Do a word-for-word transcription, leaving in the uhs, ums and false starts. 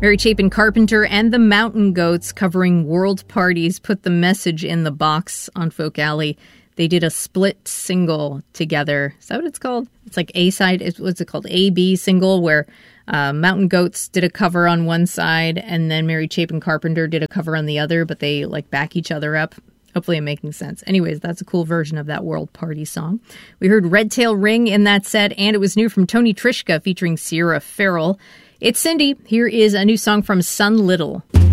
Mary Chapin Carpenter and the Mountain Goats covering World Parties put the message in the box on Folk Alley. They did a split single together. Is that what it's called? It's like A-side. What's it called? A-B single, where uh, Mountain Goats did a cover on one side and then Mary Chapin Carpenter did a cover on the other, but they like back each other up. Hopefully I'm making sense. Anyways, that's a cool version of that World Party song. We heard Red Tail Ring in that set, and it was new from Tony Trischka featuring Sierra Farrell. It's Cindy. Here is a new song from Sun Little.